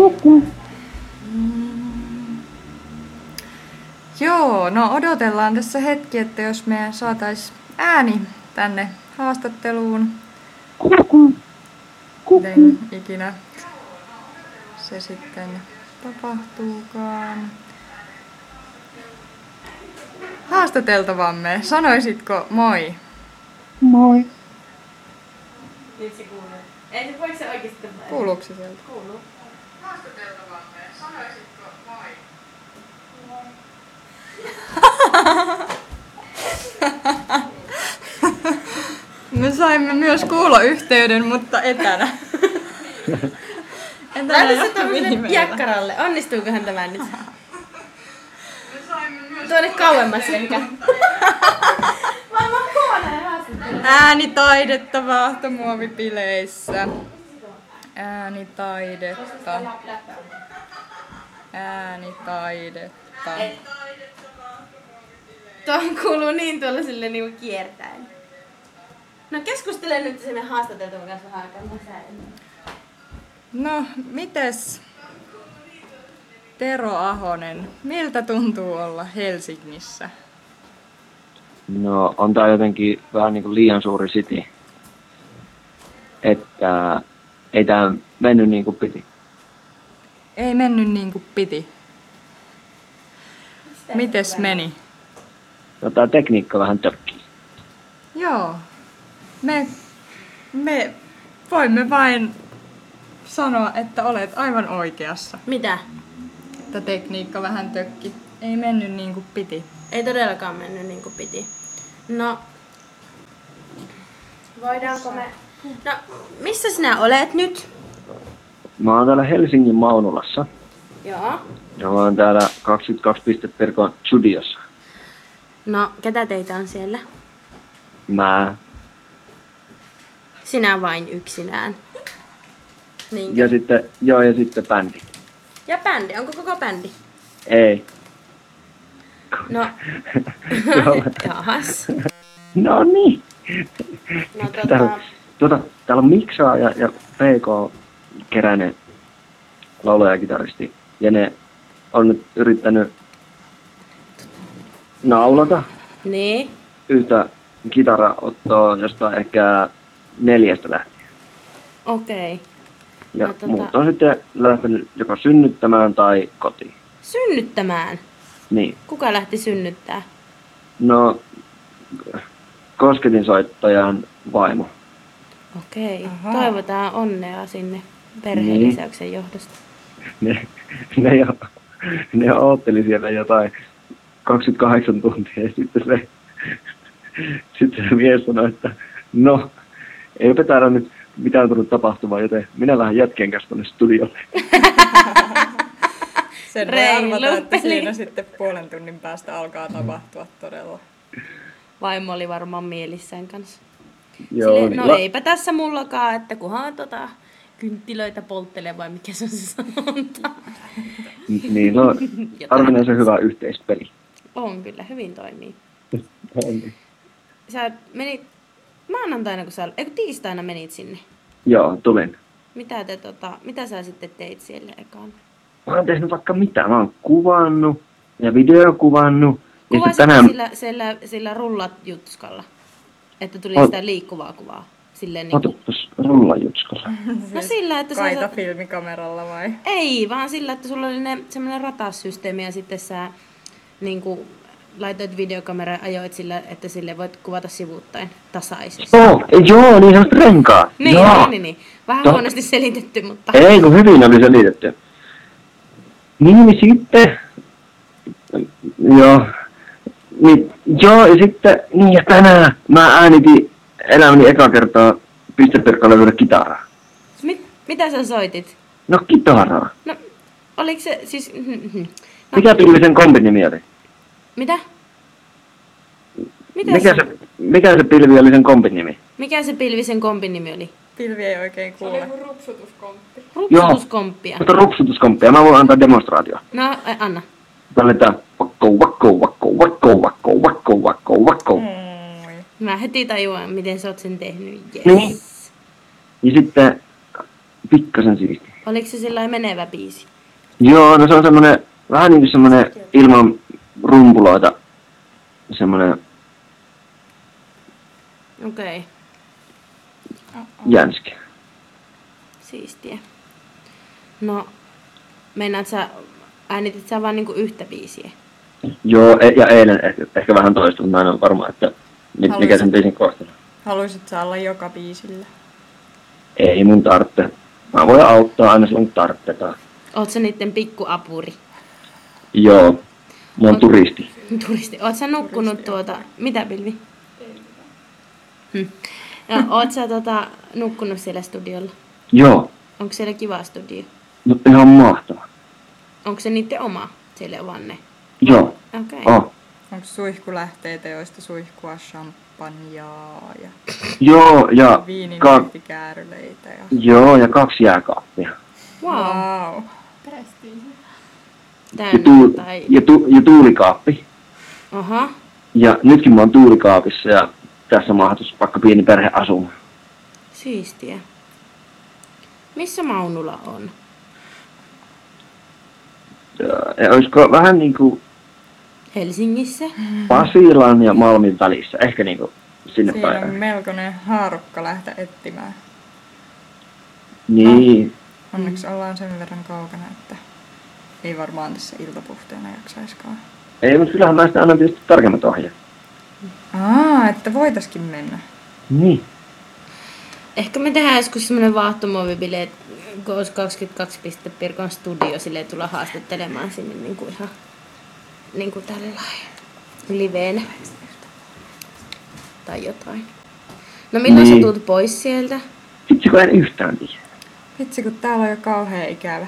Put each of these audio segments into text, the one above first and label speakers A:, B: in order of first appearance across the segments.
A: Joo, no odotellaan tässä hetki, että jos me saatais ääni tänne haastatteluun. Miten ikinä se sitten tapahtuukaan. Haastateltavamme, sanoisitko moi?
B: Moi.
C: Nyt se kuuluu. Ei se, voiko se oikeesti tehdä?
A: Kuuluuko se sieltä?
C: Kuuluu.
A: Haastateltavamme, sanoisitko moi? Me saimme myös kuuloyhteyden, mutta etänä.
C: Laita se tämmöiselle jakkaralle. Onnistuukohan tämä nyt? Tuonne kauemmas ehkä. Maailman huoneen haastattelu.
A: Äänitaidetta vaahtomuovipileissä. Äänitaidetta. Äänitaidetta.
C: Tuohon kuuluu niin tuolla sille niinku kiertäen. No keskustele nyt se meidän haastateltavan kanssa vähän aikaa.
A: No, mites Tero Ahonen, miltä tuntuu olla Helsingissä?
B: No, on tää jotenkin vähän niinku liian suuri city. Että ei tää mennyt niinku piti.
A: Ei mennyt niin kuin piti. Mites meni?
B: No tää tekniikka vähän tökkii.
A: Joo. Me voimme vain sanoa, että olet aivan oikeassa.
C: Mitä?
A: Että tekniikka vähän tökki. Ei mennyt niin kuin piti.
C: Ei todellakaan mennyt niin kuin piti. No, voidaanko me... No, missä sinä olet nyt?
B: Mä oon täällä Helsingin Maunulassa.
C: Joo.
B: Ja mä oon täällä 22 Pirkon studiossa.
C: No, ketä teitä on siellä?
B: Mä.
C: Sinä vain yksinään. Niin.
B: Ja sitten bändi.
C: Ja bändi. Onko koko bändi?
B: Ei.
C: No.
B: Joo.
C: Jahas.
B: No niin.
C: No
B: Täällä on Miksaa ja PK Keränen laulaja ja kitaristi. Ja ne on nyt yrittänyt naulata
C: Niin.
B: yhtä kitaraottoa jostain ehkä 4 lähtien.
C: Okei.
B: Ja
C: No,
B: muut on sitten lähtenyt joko synnyttämään tai kotiin.
C: Synnyttämään?
B: Niin.
C: Kuka lähti synnyttää?
B: No, kosketinsoittajan vaimo.
C: Okei.
A: Ahaa.
C: Toivotaan onnea sinne perheenlisäyksen johdosta.
B: Ne ootteli siellä jotain 28 tuntia ja sitten se mies sanoi, että no, eipä täällä nyt mitään tullut tapahtumaan, joten minä lähden jätkien kanssa tuonne studiolle.
A: Sen
C: Reilu
A: arvata, että
C: peli.
A: siinä sitten puolen tunnin päästä alkaa tapahtua todella.
C: Vaimo oli varmaan mielissään kanssa.
B: Joo,
C: Silleen,
B: niin.
C: no eipä tässä mullakaan, että kunhan kynttilöitä polttelee vai mikä se on se sanonta.
B: Niin, no, harvinaisen hyvä yhteispeli.
C: On kyllä, hyvin toimii.
B: On.
C: Sä menit maanantaina, kun tiistaina menit sinne.
B: Joo, tulin.
C: Mitä sä sitten teit siellä ekaan?
B: Mä oon tehnyt vaikka mitä. Mä oon kuvannut ja videokuvannut. Ja
C: Kuvasitko sillä rullatjutskalla? Että tuli sitä liikkuvaa kuvaa? Silleen niin kuin...
B: Otatpas rullajutskolla.
C: No sillä, että
A: Kaita filmikameralla vai?
C: Ei, vaan sillä, että sulla oli semmoinen ratassysteemi ja sitten sä niin kuin, laitoit videokameran ja ajoit sillä, että sille voit kuvata sivuuttain tasaisesti.
B: Joo, niin semmoista renkaa.
C: Niin. Vähän huonosti selitetty, mutta...
B: Ei, kun hyvin oli selitetty. Niin sitten... Joo, ja sitten... Niin, ja tänään mä äänitin elämäni eka kertaa pistepirkkalevyydellä kitaraa.
C: Mitä sä soitit?
B: No, kitaraa.
C: No, oliko se siis... No,
B: Mikä pilvisen kompin nimi oli?
C: Mitä?
B: Mikä se pilvisen kompin nimi?
C: Mikä se pilvisen kompin nimi oli?
A: Pilvi ei oikein kuule.
D: Se oli joku rupsutuskomppi.
C: Rupsutuskomppia.
B: Mutta rupsutuskomppia. Mä voin antaa demonstraatio.
C: No, anna.
B: Talletaan vakko.
C: Mä heti tajuan, miten sä oot sen tehnyt. Yes.
B: Niin. Ja sitten pikkasen siisti.
C: Oliko se sellainen menevä biisi?
B: Joo, no se on semmonen, vähän niinku semmonen ilman rumpuloita, semmonen
C: Okei,
B: jänski.
C: siistiä. No, meinaat sä, äänitit sä vaan niinku yhtä biisiä?
B: Joo, ja eilen ehkä vähän toista, mutta mä en ole varma, että mikä sen biisin kohtelu.
A: Haluaisit sä olla joka biisillä?
B: Ei mun tarvitse. Mä voin auttaa aina silloin, kun tarvitaan.
C: Oot sä niitten pikkuapuri?
B: Joo, mä oon turisti.
C: Turisti. Oot sä nukkunut mitä Pilvi? Ja oot sä nukkunut siellä studiolla?
B: Joo,
C: Onko siellä kiva studio?
B: no ihan mahtava.
C: Onko se niitten oma siellä vanne?
B: Joo,
C: Okei.
B: oh.
A: Onko suihkulähteitä, joista suihkua champagnea ja
B: Joo, ja
A: viininehtikääryleitä? Ja...
B: Joo, ja 2 jääkaappia.
C: Wow.
A: Prestiisi.
C: Täynnä tai...
B: Ja tuulikaappi.
C: Aha.
B: Ja nytkin mä oon tuulikaapissa ja tässä mahtuisi vaikka pieni perhe asumaan.
C: Siistiä. Missä Maunula on?
B: Ja olisiko vähän niinku
C: Helsingissä?
B: Pasilan ja Malmin välissä, ehkä niinku sinne
A: Siinä on
B: päin.
A: melkoinen haarukka lähteä etsimään.
B: Niin.
A: Onneksi ollaan sen verran kaukana, että ei varmaan tässä iltapuhteena jaksaiskaan.
B: Ei, mutta kyllähän mä sitä annan tietysti tarkemmat ohjeet.
A: Että voitaskin mennä.
B: Niin.
C: Ehkä me tehdään joskus semmonen vaahtomuovibileet, kun olisi 22 Pirkon studio, silleen tulla haastattelemaan sinne niinku ihan niinku tällainen liveenä. Tai jotain. No milloin
B: Niin.
C: sä tuut pois sieltä?
B: Vitsi kun en yhtään tiedä.
A: Vitsi, kun täällä on jo kauhean ikävä.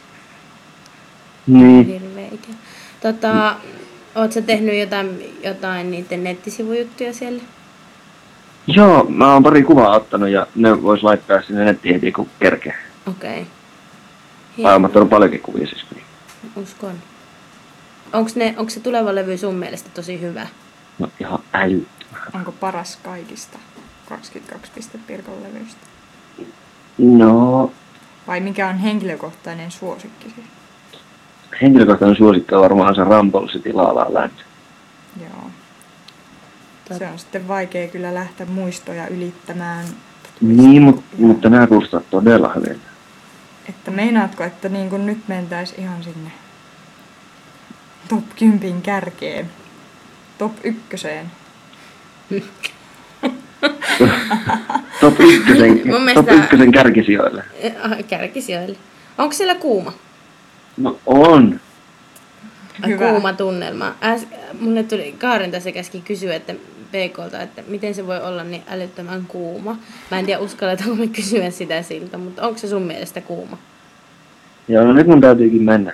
B: Niin.
C: Hirveä ikävä. Oot sä tehnyt jotain niiden nettisivujuttuja siellä?
B: Joo, mä oon pari kuvaa ottanut ja ne vois laittaa sinne nettiin heti kun kerkee.
C: Okei.
B: Tai oon mä ottanut paljonkin kuvia siis.
C: Uskon. Onko se tuleva levy sun mielestä tosi hyvä?
B: No ihan älyttömän.
A: Onko paras kaikista 22 Pirkon levyistä?
B: No,
A: Vai mikä on henkilökohtainen suosikki siis?
B: henkilökohtainen suosikki on varmaan se Rumble City La La Land.
A: Joo. Se on sitten vaikea kyllä lähteä muistoja ylittämään.
B: Niin, mutta nämä kuulostaa todella hyviltä.
A: Että meinaatko, että niin kun nyt mentäis ihan sinne top 10 kärkeen? Top 1.
B: Top 1
C: Mun mielestä-
B: kärkisijoille.
C: Kärkisijoille. Onko siellä kuuma?
B: No on.
A: Hyvä.
C: Kuuma tunnelma. Mulle tuli Kaarin tässä käski kysyä, että PKlta, että miten se voi olla niin älyttömän kuuma. Mä en tiedä uskalletaanko me kysyä sitä siltä, mutta onko se sun mielestä kuuma?
B: Joo, no nyt mun täytyykin mennä.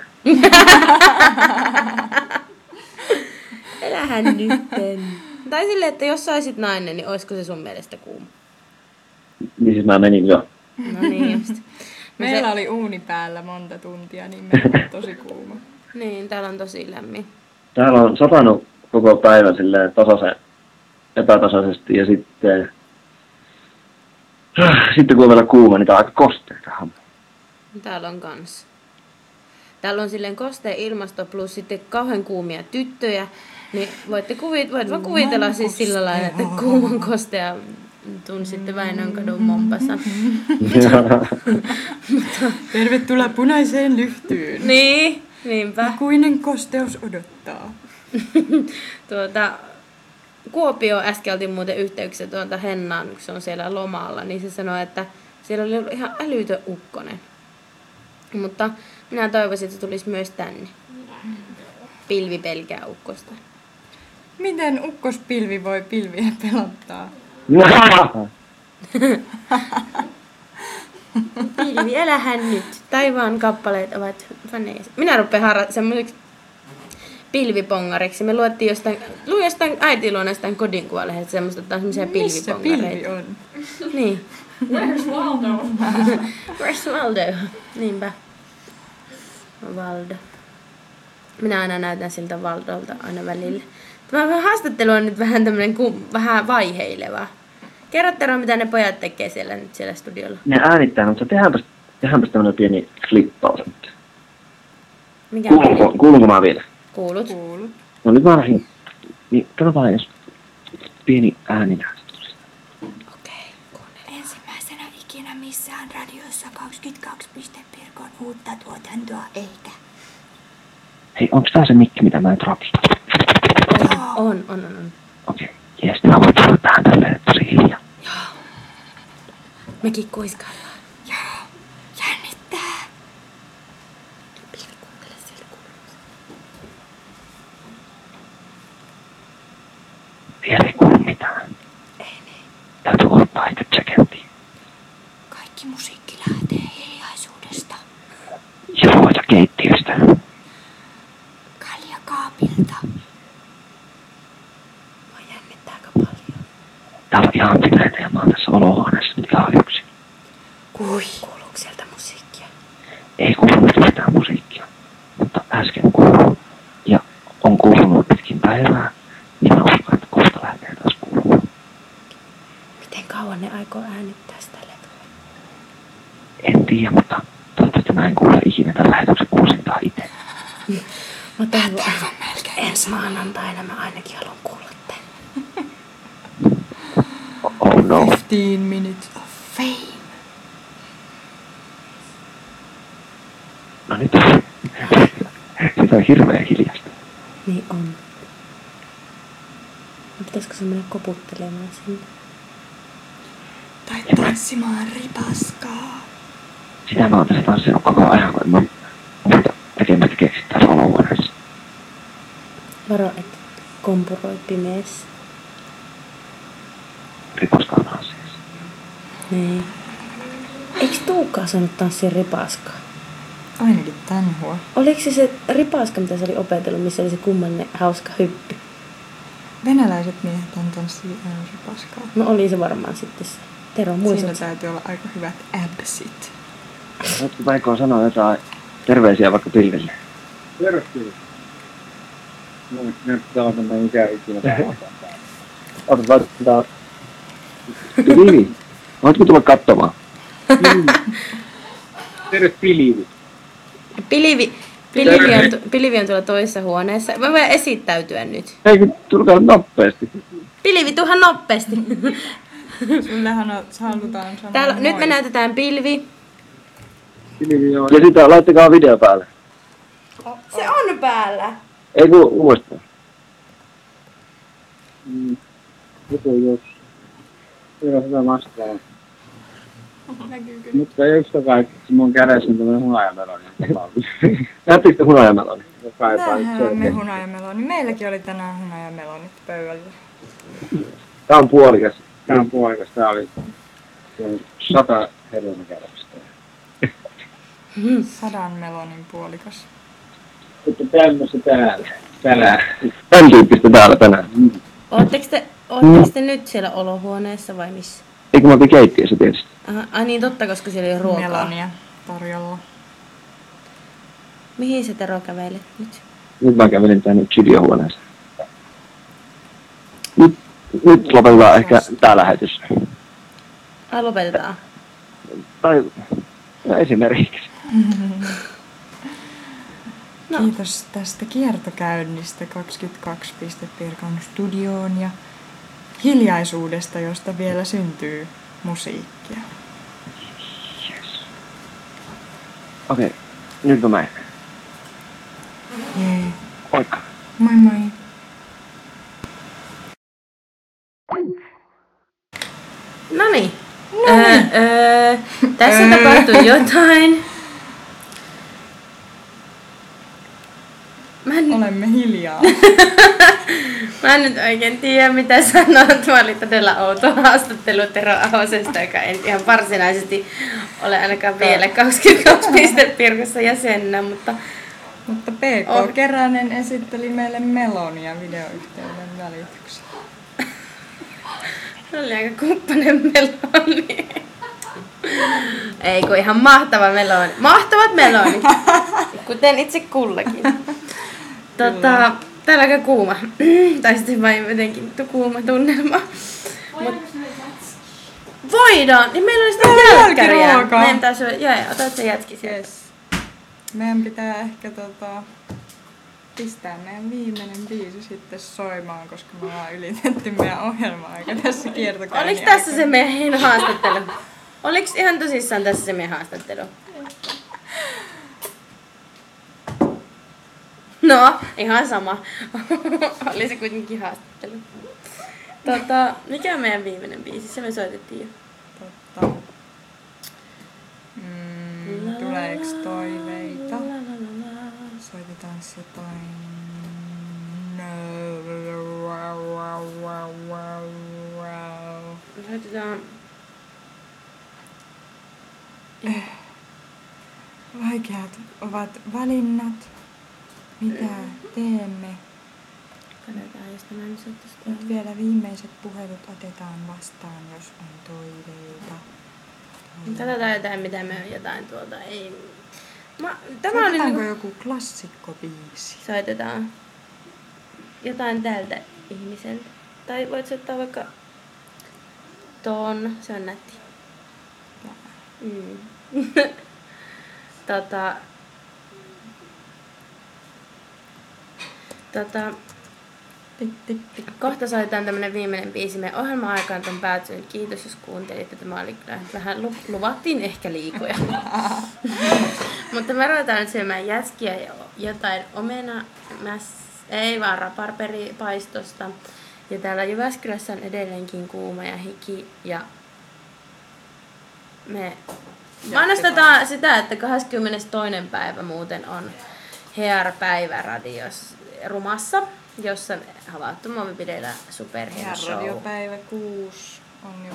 C: Älähän nytten. Tai silleen, että jos saisit nainen, niin olisiko se sun mielestä kuuma?
B: Niin siis mä menin jo.
C: No niin just. No
A: Meillä oli uuni päällä monta tuntia, niin meillä on tosi kuuma.
C: Niin, täällä on tosi lämmin.
B: Täällä on satanut koko päivän silleen epätasaisesti ja sitten kun on vielä kuuma, niin tää on aika kosteita.
C: Täällä on kans. Täällä on silleen kostea ilmasto plus sitten kauhean kuumia tyttöjä. Niin voit vaan kuvitella siis sillä lailla, että kuuman kostea tunsitte Väinönkadun Mombasa.
A: Tervetuloa punaiseen lyhtyyn.
C: Niin, niinpä.
A: Ikuinen kosteus odottaa.
C: Kuopio äsken oltiin muuten yhteyksissä Hennaan, kun se on siellä lomalla, niin se sanoi, että siellä oli ollut ihan älytön ukkonen. Mutta minä toivoisin, että se tulisi myös tänne. Pilvi pelkää ukkosta.
A: Miten ukkospilvi voi pilviä pelottaa?
C: Pilvi, älähän nyt. Taivaan kappaleet ovat faneja. Minä rupean semmoiseksi pilvipongariksi. Me luin jostain äitiin luona jostain kodinkuvalehdestä semmoista, että on semmoisia
A: Missä
C: pilvipongareita.
A: pilvi on?
C: Niin.
D: Where's Waldo?
C: Where's Waldo? Niinpä. Valdo. Minä aina näytän siltä Valdolta aina välillä. Tämä haastattelu on nyt vähän tämmönen vähän vaiheileva. Kerro Tero, mitä ne pojat tekee siellä nyt siellä studiolla.
B: Ne äänittää, mutta tehdäänpä Tehdäänpäs tämmönen pieni flippaus nyt.
C: Mikä?
B: Kuulunko mä vielä?
C: Kuulut.
A: Kuulut.
B: No nyt mä lähdin. Niin katsotaan jos pieni ääninäytös.
C: Okei, kuunnellaan.
D: Ensimmäisenä ikinä missään radiossa 22 Pirkon uutta tuotantoa eikä.
B: Hei, onks tää se mikki, mitä mä en rapista?
C: On.
B: Okei. Jes, mä voin tulla tähän tälleen tosi hiljaa.
C: Mekin kuiskaillaan.
D: Joo, jännittää.
C: Pilvi, kuuntele siellä kuuluu.
B: Vielä ei kuulu mitään.
D: Ei niin.
B: Täytyy ottaa itse tsekettiin.
D: Kaikki musiikki lähtee hiljaisuudesta.
B: Joo, ja keittiöstä.
D: Kaljakaapilta.
C: Mua jännittää aika paljon.
B: Täällä on ihan pimeitä ja mä oon tässä olohuoneessa nyt ihan yksin.
C: Kuuluuko sieltä musiikkia?
B: Ei kuulunut mitään musiikkia, mutta äsken kuului. Ja on kuulunut pitkin päivää, niin mä uskon, että kohta lähtee taas kuulumaan.
C: Miten kauan ne aikoo äänittää sitä levyä?
B: En tiedä, mutta toivottavasti mä en kuule ikinä tämän lähetyksen uusintaa itse.
C: Mä toivon, ensi maanantaina mä ainakin haluan kuulla tämän.
B: Oh no.
A: 15 minutes of
D: Fame.
B: No nyt sitä on hirveän hiljasta.
C: Niin on. No pitäisikö se mennä koputtelemaan sinne?
D: Tai tanssimaan ripaskaa.
B: Sitä mä oon tässä tanssinut koko ajan, kun mä muuta tekemättä keksit tässä olohuoneessa.
C: Varo, että kompuroi pimeässä.
B: Ripaskaan asiassa.
C: Niin. Eiks Tuukka saanut tanssia ripaskaa?
A: Ainakin tän huo.
C: Oliko se ripaska, mitä se oli opetellut, missä oli se kummanen hauska hyppy?
A: Venäläiset miehet on tanssii aina ripaskaa.
C: No oli se varmaan sitten se. Tero,
A: Siinä
C: muistatko?
A: täytyy olla aika hyvät absit.
B: Oletko Paikko sanoa jotain terveisiä vaikka pilville?
E: Tervetuloa. Nyt on tämmöinen mikä ikinä täällä.
B: Otat vaikka Pilvi, voitko tulla katsomaan?
E: Terve Pilivi.
C: Pilvi on tuolla toisessa huoneessa. Mä voin esittäytyä nyt.
B: Eikö tulkaa nopeasti?
C: Pilvi, tuhan nopeasti.
A: Sullehan halutaan sanoa
C: Täällä,
A: moi.
C: nyt me näytetään Pilvi.
E: Pilivi on.
B: Ja sitä laittakaa video päälle.
C: Se on päällä.
B: Ei muista.
E: Joku jos. Ei ole hyvä vastaan.
A: Näkyykö?
E: Mutta yksikäin mun kädessä on tämmönen hunajameloni.
B: Näyttikö hunajameloni?
A: Nähdään me hunajameloni. Meilläkin oli tänään hunajamelonit pöydällä.
B: Tää on puolikas.
E: Tää on puolikas. Tää oli 100 hedelmäkärästä.
A: 100 melonin puolikas.
E: Mutta tämmössä täällä. Täällä.
B: Tän tyyppistä täällä tänään.
C: Ootteko te nyt siellä olohuoneessa vai missä?
B: Eikö mä oltiin keittiössä tietysti?
C: Aha, ai niin totta, koska siellä ei ole ruokaa.
A: Melonia tarjolla.
C: Mihin sä Tero kävelet nyt?
B: Nyt mä kävelin tänne studiohuoneeseen. Nyt lopetetaan ehkä tää lähetys.
C: Ai lopetetaan.
B: Tai no esimerkiksi.
C: No.
A: Kiitos tästä kiertokäynnistä 22 Pirkon studioon ja hiljaisuudesta, josta vielä syntyy musiikkia.
B: Yes. Okei, nyt mä menen.
A: Jee.
B: Moikka.
A: Moi moi.
C: Noniin. Tässä tapahtui jotain.
A: Olemme hiljaa.
C: Mä en nyt oikein tiedä mitä sanoa. Tuo oli todella outo haastattelu Tero Ahosesta, joka en ihan varsinaisesti ole ainakaan vielä 22 Pirkossa jäsenenä, mutta
A: Mutta PK Keränen esitteli meille melonia videoyhteyden välityksellä.
C: se oli aika kumppanen meloni. Ei kun ihan mahtava meloni. Mahtavat melonit, kuten itse kullakin. Täällä on aika kuuma. Tai sitten vain jotenkin kuuma tunnelma. Voidaan! Niin meillä oli sitä
A: Meillä oli
C: jälkkäriä.
A: jälkiruokaa.
C: Meidän pitäisi otat se jätski sieltä.
A: Yes. Meidän pitää ehkä pistää meidän viimeinen biisi sitten soimaan, koska me ollaan ylitetty meidän ohjelma-aika tässä kiertokäynnin
C: Oliko tässä
A: aikana.
C: se meidän haastattelu? Oliko ihan tosissaan tässä se meidän haastattelu? No, ihan sama. Oli se kuitenkin haastattelu. Mikä on meidän viimeinen biisi? Se me soitettiin jo.
A: Totta. Tuleeks toiveita? Soitetaan jotain.
C: Soitetaan...
A: Vaikeat ovat valinnat. Mitä teemme?
C: Katsotaan, jos tämä nyt soittaisi
A: Nyt vielä viimeiset puhelut otetaan vastaan, jos on toiveita.
C: Katsotaan jotain, mitä me on jotain tuolta. Ei. Tämä oli
A: Soitetaanko
C: niinku...
A: joku klassikkobiisi?
C: Soitetaan jotain tältä ihmiseltä. Tai voit soittaa vaikka ton, se on nätti. Kohta soitetaan tämmönen viimeinen biisi. Meidän ohjelma-aika on päättynyt. Kiitos, jos kuuntelitte. Tämä oli kyllä vähän luvattiin ehkä liikoja. Mutta me ruvetaan nyt syömään jätskiä ja jotain ei vaan raparperipaistosta. Ja täällä Jyväskylässä on edelleenkin kuuma ja hiki. Ja me mainostetaan sitä, että 22. päivä muuten on Hair-päivä radios Rumassa, jossa havaittu muovipideillä Super Hair Show.
A: Radiopäivä 6 on jo